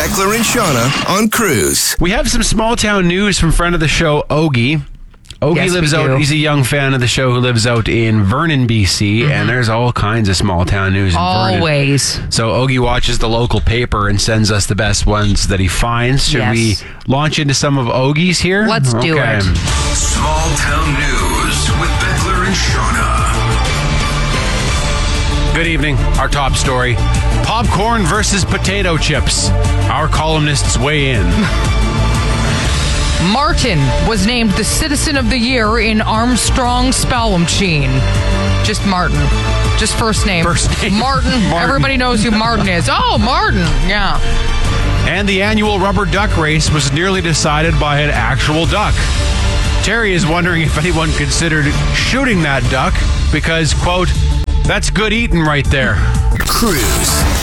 Beckler and Shauna on Cruise. We have some small town news from friend of the show, Ogie. Ogie Yes, lives we out, do. he's a young fan of the show who lives out in Vernon, BC, and there's all kinds of small town news in Vernon. Always. So Ogie watches the local paper and sends us the best ones that he finds. Should Yes. we launch into some of Ogie's here? Let's do it. Small Town News with Beckler and Shauna. Good evening. Our top story, popcorn versus potato chips. Our columnists weigh in. Martin was named the Citizen of the Year in Armstrong Spell Machine. Just Martin. Just first name. First name. Martin. Martin. Everybody knows who Martin is. Oh, Martin. Yeah. And the annual rubber duck race was nearly decided by an actual duck. Terry is wondering if anyone considered shooting that duck because, quote, that's good eating right there. Cruise.